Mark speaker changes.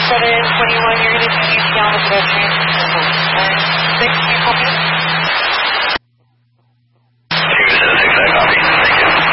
Speaker 1: 721, you're going to be down the pedestrian. 6 people